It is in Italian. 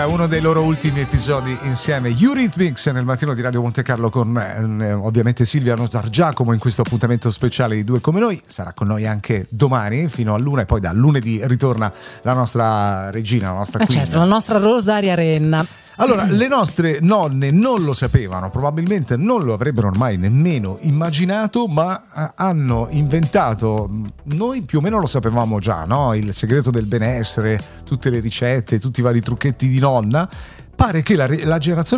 Uno dei loro ultimi episodi insieme, Eurythmics, nel mattino di Radio Monte Carlo con ovviamente Silvia Notargiacomo in questo appuntamento speciale di Due Come Noi. Sarà con noi anche domani fino all'1 e poi da lunedì ritorna la nostra regina, la nostra queen. Certo, la nostra Rosaria Renna. Allora, le nostre nonne non lo sapevano, probabilmente non lo avrebbero ormai nemmeno immaginato, ma hanno inventato, noi più o meno lo sapevamo già, no? Il segreto del benessere, tutte le ricette, tutti i vari trucchetti di nonna. Pare che la generazione